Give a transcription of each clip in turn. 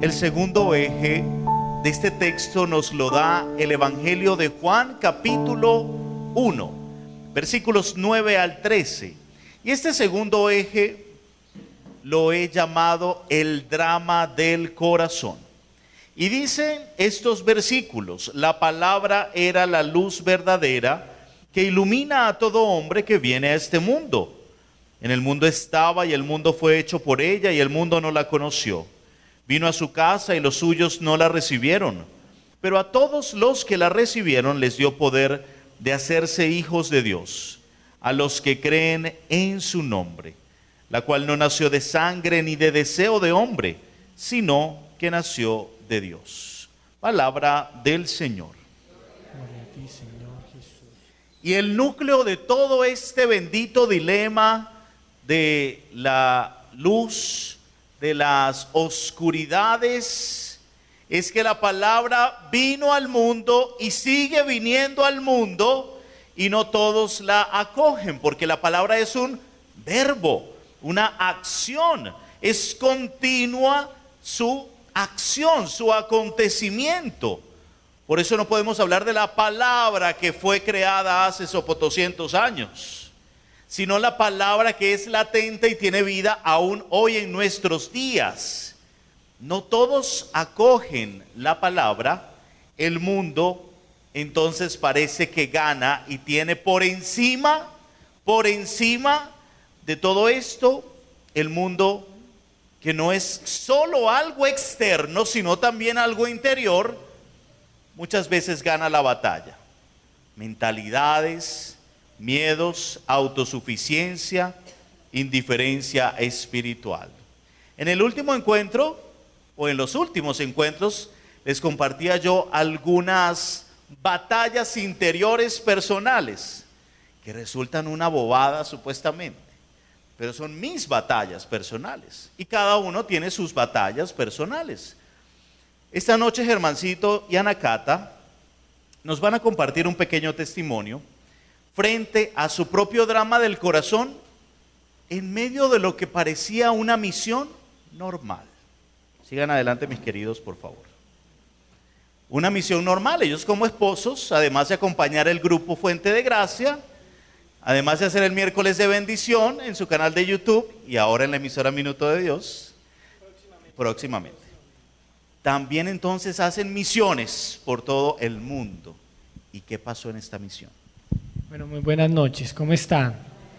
El segundo eje de este texto nos lo da el Evangelio de Juan, capítulo 1, versículos 9 al 13. Y este segundo eje lo he llamado el drama del corazón. Y dicen estos versículos: la palabra era la luz verdadera que ilumina a todo hombre que viene a este mundo. En el mundo estaba y el mundo fue hecho por ella y el mundo no la conoció. Vino a su casa y los suyos no la recibieron. Pero a todos los que la recibieron les dio poder de hacerse hijos de Dios, a los que creen en su nombre, la cual no nació de sangre ni de deseo de hombre, sino que nació de Dios. Palabra del Señor. Gloria a ti, Señor Jesús. Y el núcleo de todo este bendito dilema de la luz, de las oscuridades, es que la palabra vino al mundo y sigue viniendo al mundo, y no todos la acogen, porque la palabra es un verbo, una acción, es continua su acción, su acontecimiento. Por eso no podemos hablar de la palabra que fue creada hace 200 años, sino la palabra que es latente y tiene vida aún hoy en nuestros días. No todos acogen la palabra. El mundo entonces parece que gana y tiene por encima de todo esto, el mundo, que no es solo algo externo, sino también algo interior, muchas veces gana la batalla. Mentalidades, miedos, autosuficiencia, indiferencia espiritual. En el último encuentro, o en los últimos encuentros, les compartía yo algunas batallas interiores personales, que resultan una bobada supuestamente, pero son mis batallas personales, y cada uno tiene sus batallas personales. Esta noche Germancito y Ana Cata nos van a compartir un pequeño testimonio frente a su propio drama del corazón, en medio de lo que parecía una misión normal. Sigan adelante, mis queridos, por favor. Una misión normal, ellos como esposos, además de acompañar el grupo Fuente de Gracia, además de hacer el miércoles de bendición en su canal de YouTube y ahora en la emisora Minuto de Dios, próximamente. También entonces hacen misiones por todo el mundo. ¿Y qué pasó en esta misión? Bueno, muy buenas noches, ¿cómo están?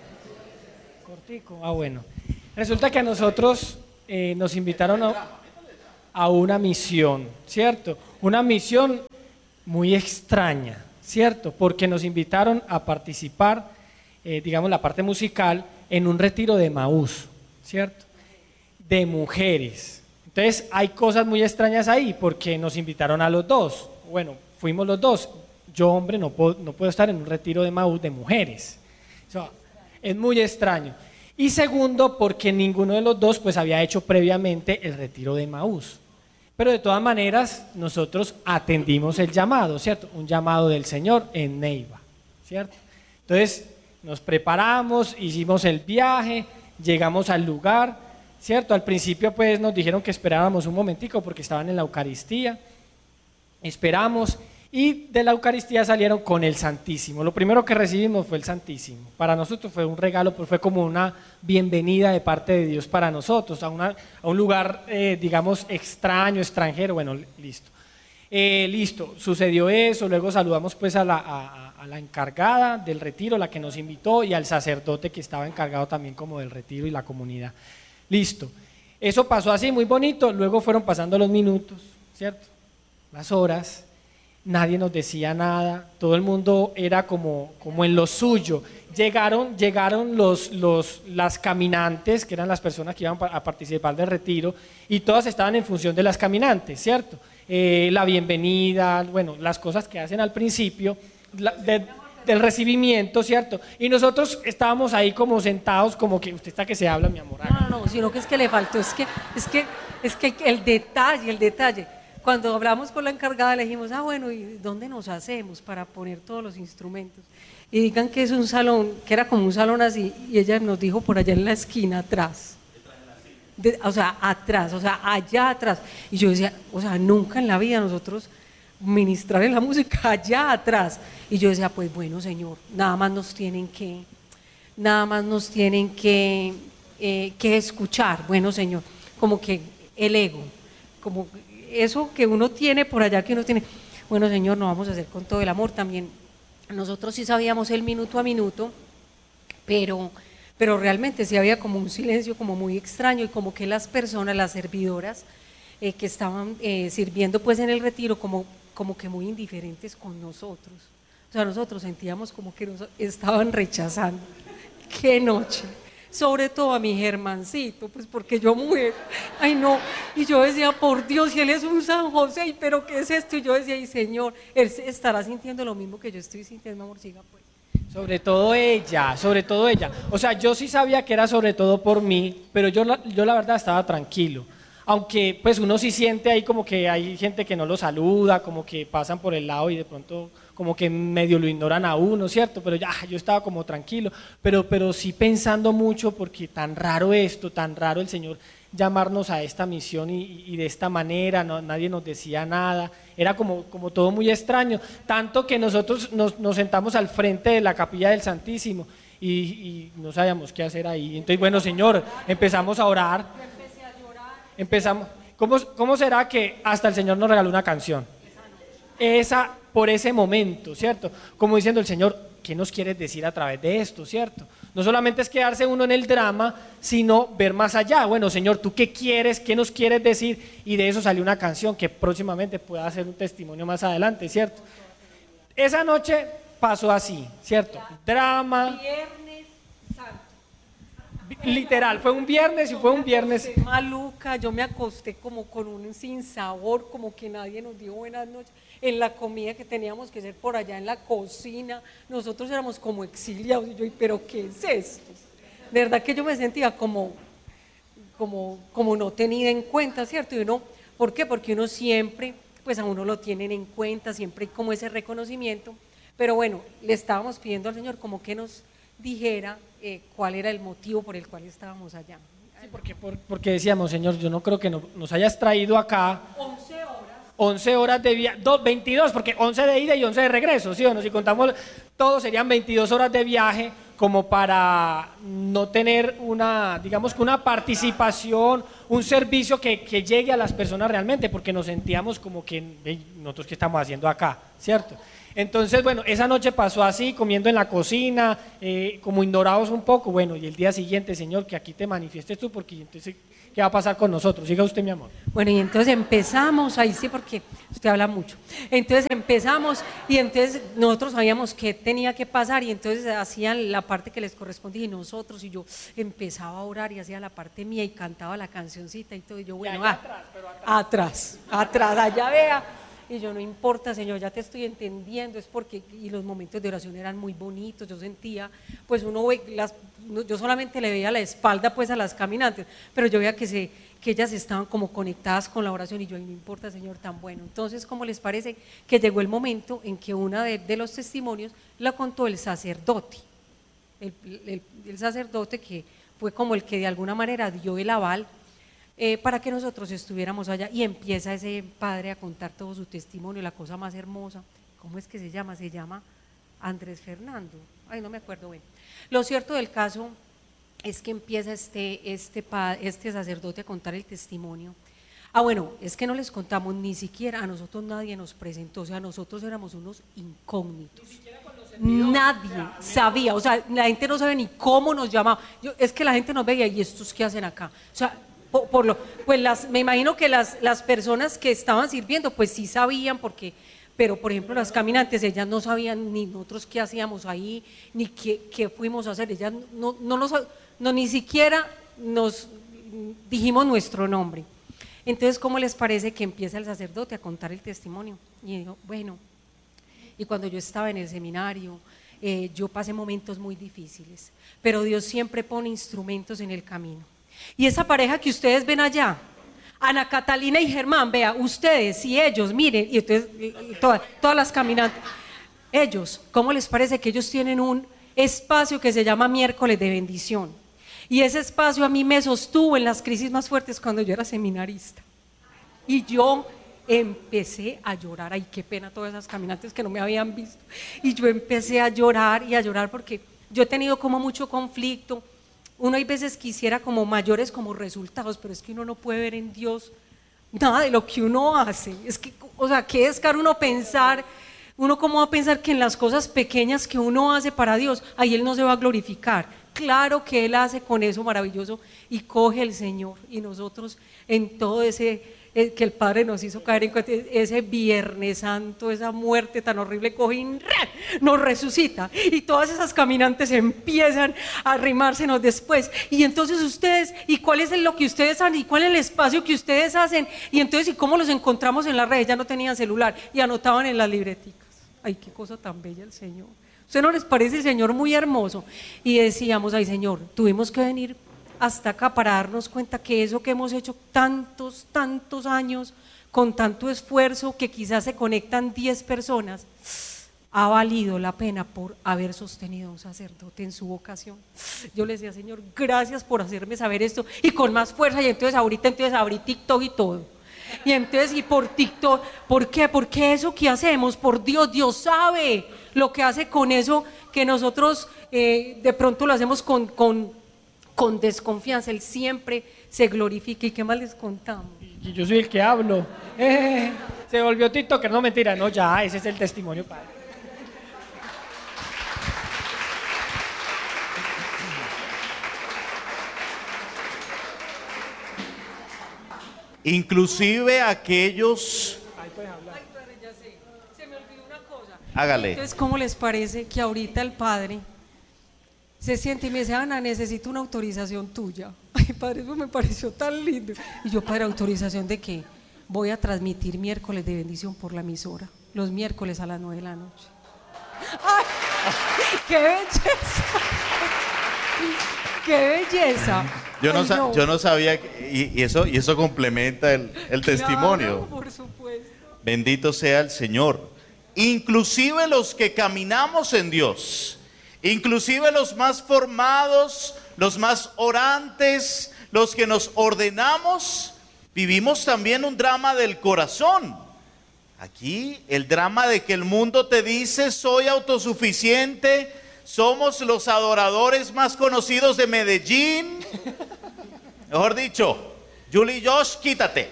Cortico, bueno. Resulta que a nosotros nos invitaron a una misión, ¿cierto? Una misión muy extraña, ¿cierto? Porque nos invitaron a participar, digamos, la parte musical, en un retiro de Emaús, ¿cierto? De mujeres. Entonces hay cosas muy extrañas ahí, porque nos invitaron a los dos. Bueno, fuimos los dos. Yo, hombre, no puedo estar en un retiro de Emaús de mujeres. O sea, es muy extraño. Y segundo, porque ninguno de los dos pues había hecho previamente el retiro de Emaús. Pero de todas maneras, nosotros atendimos el llamado, ¿cierto? Un llamado del Señor en Neiva, ¿cierto? Entonces, nos preparamos, hicimos el viaje, llegamos al lugar, ¿cierto? Al principio pues nos dijeron que esperáramos un momentico porque estaban en la Eucaristía. Esperamos. Y de la Eucaristía salieron con el Santísimo. Lo primero que recibimos fue el Santísimo. Para nosotros fue un regalo, pues fue como una bienvenida de parte de Dios para nosotros, a un lugar, digamos, extraño, extranjero. Bueno, listo. Listo, sucedió eso, luego saludamos pues a la encargada del retiro, la que nos invitó, y al sacerdote que estaba encargado también como del retiro y la comunidad. Listo. Eso pasó así, muy bonito, luego fueron pasando los minutos, ¿cierto? Las horas. Nadie nos decía nada, todo el mundo era como en lo suyo. Llegaron las caminantes, que eran las personas que iban a participar del retiro, y todas estaban en función de las caminantes, ¿cierto? La bienvenida, bueno, las cosas que hacen al principio del recibimiento, ¿cierto? Y nosotros estábamos ahí como sentados, como que usted está que se habla, mi amor. No, sino que es que le faltó, es que el detalle. Cuando hablamos con la encargada le dijimos, bueno, ¿y dónde nos hacemos para poner todos los instrumentos? Y digan que es un salón, que era como un salón así, y ella nos dijo por allá en la esquina atrás. o sea, atrás, o sea, allá atrás. Y yo decía, o sea, nunca en la vida nosotros ministrar en la música allá atrás. Y yo decía, pues bueno, Señor, nada más nos tienen que escuchar. Bueno, Señor, como que el ego, como eso que uno tiene por allá, que uno tiene, bueno, Señor, no vamos a hacer con todo el amor también. Nosotros sí sabíamos el minuto a minuto, pero realmente sí había como un silencio como muy extraño, y como que las personas, las servidoras que estaban sirviendo pues en el retiro, como que muy indiferentes con nosotros. O sea, nosotros sentíamos como que nos estaban rechazando. ¡Qué noche! Sobre todo a mi Germancito, pues porque yo muero, ay no, y yo decía, por Dios, y él es un San José, ¿y pero qué es esto? Y yo decía, y Señor, él estará sintiendo lo mismo que yo estoy sintiendo, amor, siga pues. Sobre todo ella. O sea, yo sí sabía que era sobre todo por mí, pero yo la verdad estaba tranquilo. Aunque pues uno sí siente ahí como que hay gente que no lo saluda, como que pasan por el lado y de pronto como que medio lo ignoran a uno, ¿cierto? Pero ya, yo estaba como tranquilo, pero sí pensando mucho, porque tan raro esto, tan raro el Señor llamarnos a esta misión y de esta manera, nadie nos decía nada, era como todo muy extraño, tanto que nosotros nos sentamos al frente de la capilla del Santísimo y no sabíamos qué hacer ahí. Entonces, bueno, Señor, empezamos a orar, empezamos, ¿cómo será que hasta el Señor nos regaló una canción? Por ese momento, ¿cierto? Como diciendo el Señor, ¿qué nos quieres decir a través de esto, cierto? No solamente es quedarse uno en el drama, sino ver más allá. Bueno, Señor, ¿tú qué quieres? ¿Qué nos quieres decir? Y de eso salió una canción que próximamente pueda ser un testimonio más adelante, ¿cierto? Esa noche pasó así, ¿cierto? Drama. Viernes Santo. Literal, fue un viernes y fue un viernes. Maluca, yo me acosté como con un sinsabor, como que nadie nos dio buenas noches. En la comida que teníamos que hacer por allá en la cocina, nosotros éramos como exiliados, y yo, ¿pero qué es esto? De verdad que yo me sentía como no tenida en cuenta, ¿cierto? Y uno, ¿por qué? Porque uno siempre, pues a uno lo tienen en cuenta, siempre hay como ese reconocimiento, pero bueno, le estábamos pidiendo al Señor como que nos dijera cuál era el motivo por el cual estábamos allá. Sí, porque decíamos, Señor, yo no creo que nos hayas traído acá 11 horas de viaje, 22, porque 11 de ida y 11 de regreso, ¿sí o no? Si contamos todo serían 22 horas de viaje, como para no tener digamos que una participación, un servicio que llegue a las personas realmente, porque nos sentíamos como que, nosotros qué estamos haciendo acá, ¿cierto? Entonces, bueno, esa noche pasó así, comiendo en la cocina, como ignorados un poco, bueno, y el día siguiente, Señor, que aquí te manifiestes tú, porque entonces, ¿qué va a pasar con nosotros? Siga usted, mi amor. Bueno, y entonces empezamos, ahí sí, porque usted habla mucho. Entonces empezamos, y entonces nosotros sabíamos qué tenía que pasar, y entonces hacían la parte que les correspondía, y nosotros, y yo empezaba a orar y hacía la parte mía y cantaba la cancioncita y todo, y yo, bueno, atrás, allá vea. Y yo, no importa, Señor, ya te estoy entendiendo, es porque, y los momentos de oración eran muy bonitos, yo sentía, pues uno ve, yo solamente le veía la espalda pues a las caminantes, pero yo veía que ellas estaban como conectadas con la oración, y yo, no importa, Señor, tan bueno. Entonces, ¿cómo les parece que llegó el momento en que una de los testimonios la contó el sacerdote, el sacerdote que fue como el que de alguna manera dio el aval para que nosotros estuviéramos allá, y empieza ese padre a contar todo su testimonio, la cosa más hermosa. ¿Cómo es que se llama? Se llama Andrés Fernando, ay, no me acuerdo bien. Lo cierto del caso es que empieza este sacerdote a contar el testimonio. Bueno, es que no les contamos, ni siquiera a nosotros nadie nos presentó, o sea, nosotros éramos unos incógnitos. Nadie sabía, o sea, la gente no sabe ni cómo nos llamaba. Es que la gente nos veía, ¿y estos qué hacen acá? O sea, me imagino que las personas que estaban sirviendo pues sí sabían, pero por ejemplo las caminantes, ellas no sabían ni nosotros qué hacíamos ahí, ni qué fuimos a hacer, ellas ni siquiera nos dijimos nuestro nombre. Entonces, ¿cómo les parece que empieza el sacerdote a contar el testimonio? Y digo, bueno, y cuando yo estaba en el seminario, yo pasé momentos muy difíciles, pero Dios siempre pone instrumentos en el camino. Y esa pareja que ustedes ven allá, Ana Catalina y Germán, vea, ustedes y ellos, miren, y entonces todas las caminantes, ellos, ¿cómo les parece que ellos tienen un espacio que se llama miércoles de bendición? Y ese espacio a mí me sostuvo en las crisis más fuertes cuando yo era seminarista. Y yo empecé a llorar. Ay, qué pena todas esas caminantes que no me habían visto. Y yo empecé a llorar y a llorar porque yo he tenido como mucho conflicto. Uno hay veces quisiera como mayores como resultados, pero es que uno no puede ver en Dios nada de lo que uno hace. Es que, o sea, qué descaro uno pensar, uno cómo va a pensar que en las cosas pequeñas que uno hace para Dios, ahí Él no se va a glorificar. Claro que Él hace con eso maravilloso y coge el Señor, y nosotros en todo ese que el Padre nos hizo caer en cuenta, ese Viernes Santo, esa muerte tan horrible, coge y nos resucita, y todas esas caminantes empiezan a arrimársenos después. Y entonces ustedes, ¿y cuál es lo que ustedes hacen? ¿Y cuál es el espacio que ustedes hacen? Y entonces, ¿y cómo los encontramos en las redes? Ya no tenían celular y anotaban en las libreticas. Ay, qué cosa tan bella el Señor. ¿Usted no les parece el Señor muy hermoso? Y decíamos, ay Señor, tuvimos que venir hasta acá para darnos cuenta que eso que hemos hecho tantos años, con tanto esfuerzo, que quizás se conectan 10 personas, ha valido la pena por haber sostenido a un sacerdote en su vocación. Yo le decía, Señor, gracias por hacerme saber esto, y con más fuerza. Y entonces abrí TikTok y todo. Y entonces, y por TikTok, ¿por qué? Porque eso que hacemos, por Dios, Dios sabe lo que hace con eso que nosotros de pronto lo hacemos con desconfianza. Él siempre se glorifica. ¿Y qué más les contamos? Y yo soy el que hablo. Se volvió TikToker, no, mentira, no, ya, ese es el testimonio, padre. Inclusive aquellos... Ahí puedes hablar. Ay, padre, ya sé. Se me olvidó una cosa. Hágale. Entonces, ¿cómo les parece que ahorita el Padre se siente y me dice, Ana, necesito una autorización tuya? Ay, Padre, eso me pareció tan lindo. Y yo, Padre, ¿autorización de qué? Voy a transmitir miércoles de bendición por la emisora, los miércoles a las 9 de la noche. ¡Ay! ¡Qué belleza! ¡Qué belleza! Yo no sabía, y eso complementa el testimonio. Claro, por supuesto. Bendito sea el Señor. Inclusive los que caminamos en Dios, inclusive los más formados, los más orantes, los que nos ordenamos, vivimos también un drama del corazón. Aquí el drama de que el mundo te dice, soy autosuficiente, somos los adoradores más conocidos de Medellín. Mejor dicho, Julie Josh, quítate.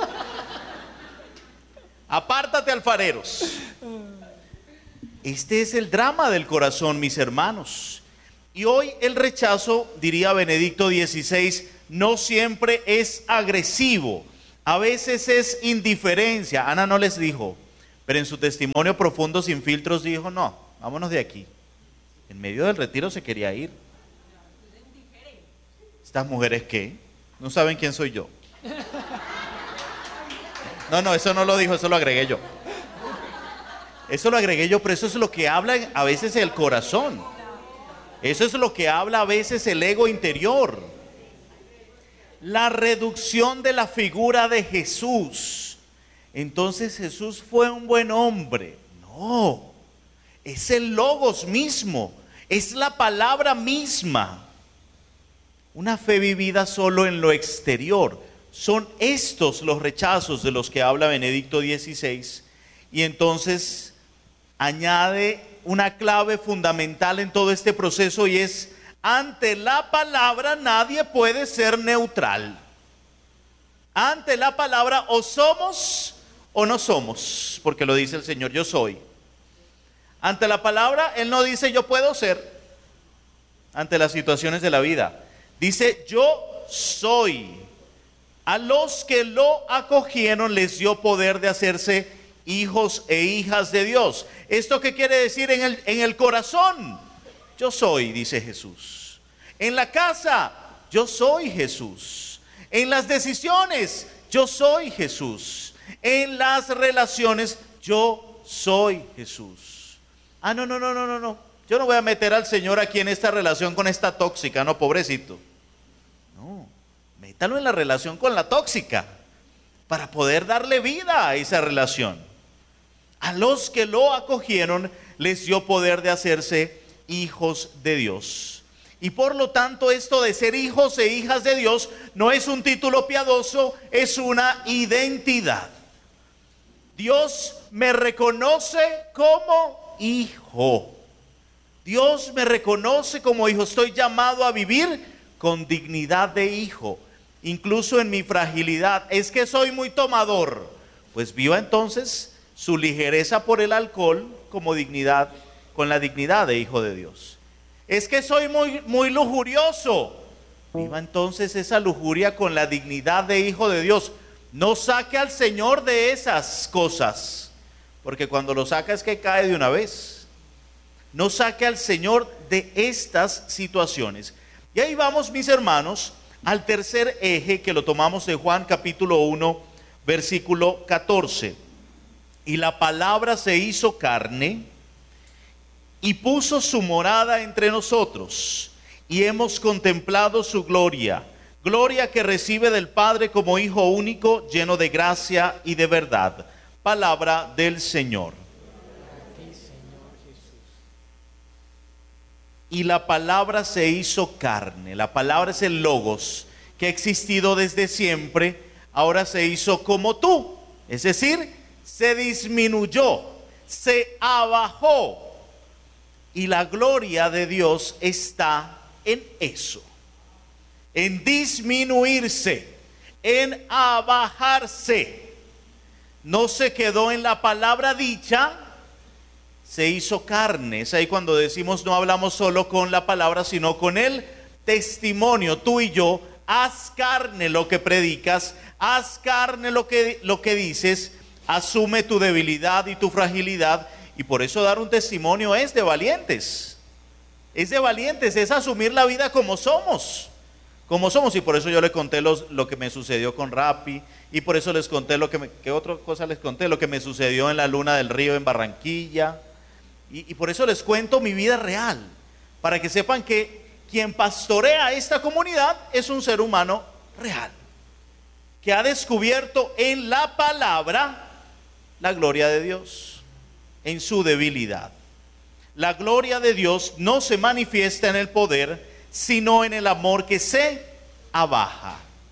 Apártate, alfareros. Este es el drama del corazón, mis hermanos. Y hoy el rechazo, diría Benedicto XVI, no siempre es agresivo. A veces es indiferencia. Ana no les dijo, pero en su testimonio profundo sin filtros dijo, no, vámonos de aquí. En medio del retiro se quería ir. ¿Estas mujeres qué? ¿No saben quién soy yo? No, eso no lo dijo, eso lo agregué yo. Eso lo agregué yo, pero eso es lo que habla a veces el corazón. Eso es lo que habla a veces el ego interior. La reducción de la figura de Jesús. Entonces Jesús fue un buen hombre. No, es el logos mismo, es la palabra misma. Una fe vivida solo en lo exterior. Son estos los rechazos de los que habla Benedicto XVI. Y entonces añade una clave fundamental en todo este proceso, y es: ante la palabra nadie puede ser neutral. Ante la palabra o somos o no somos, porque lo dice el Señor, yo soy. Ante la palabra Él no dice yo puedo ser. Ante las situaciones de la vida dice yo soy. A los que lo acogieron les dio poder de hacerse hijos e hijas de Dios. ¿Esto qué quiere decir? En el corazón, yo soy, dice Jesús. En la casa, yo soy Jesús. En las decisiones, yo soy Jesús. En las relaciones, yo soy Jesús. No. Yo no voy a meter al Señor aquí en esta relación con esta tóxica, no, pobrecito. No, métalo en la relación con la tóxica para poder darle vida a esa relación. A los que lo acogieron les dio poder de hacerse hijos de Dios. Y por lo tanto esto de ser hijos e hijas de Dios no es un título piadoso, es una identidad. Dios me reconoce como hijo. Dios me reconoce como hijo. Estoy llamado a vivir con dignidad de hijo, incluso en mi fragilidad. Es que soy muy tomador. Pues viva entonces su ligereza por el alcohol como dignidad, con la dignidad de hijo de Dios. Es que soy muy lujurioso. Viva entonces esa lujuria con la dignidad de hijo de Dios. No saque al Señor de esas cosas, porque cuando lo saca es que cae de una vez. No saque al Señor de estas situaciones. Y ahí vamos, mis hermanos, al tercer eje que lo tomamos de Juan capítulo 1, versículo 14. Y la palabra se hizo carne y puso su morada entre nosotros, y hemos contemplado su gloria, gloria que recibe del Padre como Hijo único, lleno de gracia y de verdad. Palabra del Señor. Y la palabra se hizo carne. La palabra es el logos, que ha existido desde siempre, ahora se hizo como tú, es decir, se disminuyó, se abajó. Y la gloria de Dios está en eso, en disminuirse, en abajarse. No se quedó en la palabra dicha, se hizo carne. Es ahí cuando decimos no hablamos solo con la palabra, sino con el testimonio. Tú y yo, haz carne lo que predicas, haz carne lo que dices, asume tu debilidad y tu fragilidad. Y por eso dar un testimonio es de valientes. Es de valientes, es asumir la vida como somos. Como somos. Y por eso yo le conté lo que me sucedió con Rappi. Y por eso les conté ¿qué otra cosa les conté? Lo que me sucedió en la Luna del Río en Barranquilla. Y por eso les cuento mi vida real. Para que sepan que quien pastorea esta comunidad es un ser humano real. Que ha descubierto en la palabra la gloria de Dios. En su debilidad. La gloria de Dios no se manifiesta en el poder, sino en el amor que se abaja.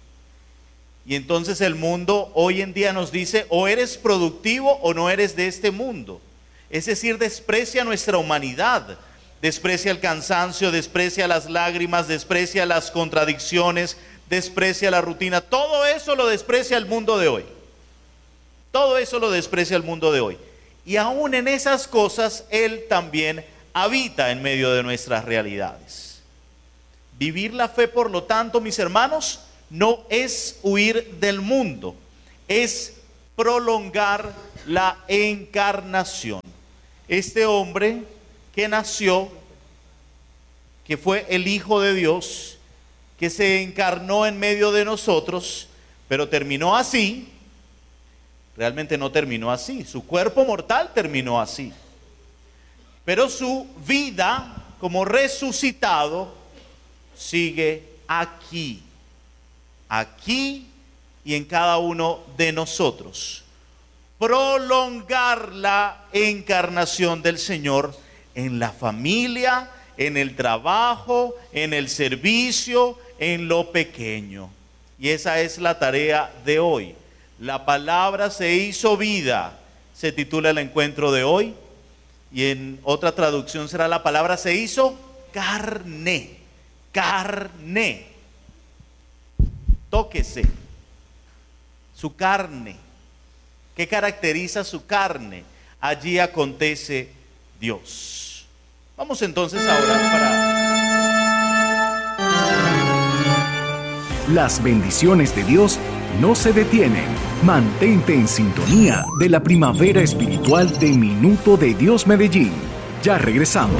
Y entonces el mundo hoy en día nos dice, o eres productivo o no eres de este mundo. Es decir, desprecia nuestra humanidad, desprecia el cansancio, desprecia las lágrimas, desprecia las contradicciones, desprecia la rutina. Todo eso lo desprecia el mundo de hoy. Todo eso lo desprecia el mundo de hoy. Y aún en esas cosas, Él también habita en medio de nuestras realidades. Vivir la fe, por lo tanto, mis hermanos, no es huir del mundo, es prolongar la encarnación. Este hombre que nació, que fue el Hijo de Dios, que se encarnó en medio de nosotros, pero terminó así. Realmente no terminó así, su cuerpo mortal terminó así, pero su vida como resucitado sigue aquí y en cada uno de nosotros. Prolongar la encarnación del Señor en la familia, en el trabajo, en el servicio, en lo pequeño. Y esa es la tarea de hoy. La palabra se hizo vida, se titula el encuentro de hoy, y en otra traducción será la palabra se hizo carne, carne. Tóquese, su carne. ¿Qué caracteriza su carne? Allí acontece Dios. Vamos entonces a orar para... Las bendiciones de Dios no se detienen. Mantente en sintonía de la primavera espiritual de Minuto de Dios Medellín. Ya regresamos.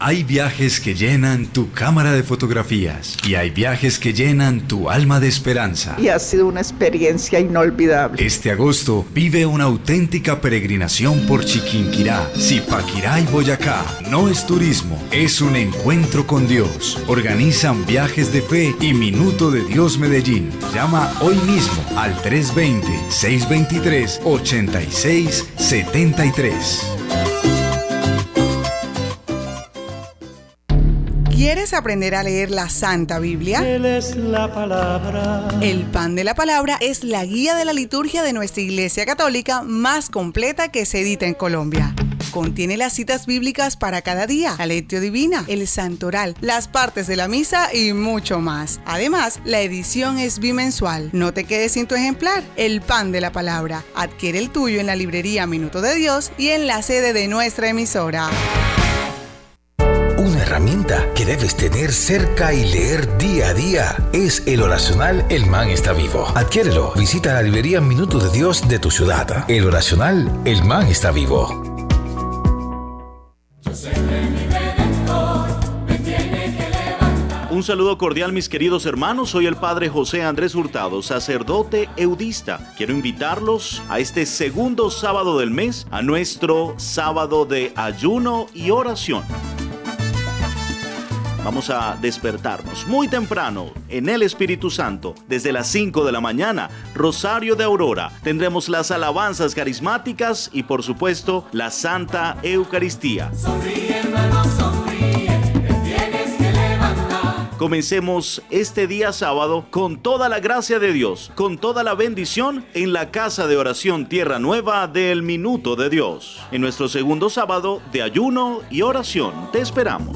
Hay viajes que llenan tu cámara de fotografías y hay viajes que llenan tu alma de esperanza. Y ha sido una experiencia inolvidable. Este agosto vive una auténtica peregrinación por Chiquinquirá, Zipaquirá y Boyacá. No es turismo, es un encuentro con Dios. Organizan Viajes de Fe y Minuto de Dios Medellín. Llama hoy mismo al 320-623-8673. ¿Quieres aprender a leer la Santa Biblia? Él es la palabra. El Pan de la Palabra es la guía de la liturgia de nuestra Iglesia Católica más completa que se edita en Colombia. Contiene las citas bíblicas para cada día, la lectio divina, el santoral, las partes de la misa y mucho más. Además, la edición es bimensual. No te quedes sin tu ejemplar. El Pan de la Palabra. Adquiere el tuyo en la librería Minuto de Dios y en la sede de nuestra emisora. Una herramienta que debes tener cerca y leer día a día es el oracional El Man está vivo. Adquiérelo. Visita la librería Minuto de Dios de tu ciudad. El oracional El Man está vivo. Un saludo cordial, mis queridos hermanos. Soy el Padre José Andrés Hurtado, sacerdote eudista. Quiero invitarlos a este segundo sábado del mes, a nuestro sábado de ayuno y oración. Vamos a despertarnos muy temprano en el Espíritu Santo. Desde las 5 de la mañana, Rosario de Aurora. Tendremos las alabanzas carismáticas y, por supuesto, la Santa Eucaristía. Sonríe, hermano, sonríe, te tienes que levantar. Comencemos este día sábado con toda la gracia de Dios, con toda la bendición en la Casa de Oración Tierra Nueva del Minuto de Dios. En nuestro segundo sábado de ayuno y oración, te esperamos.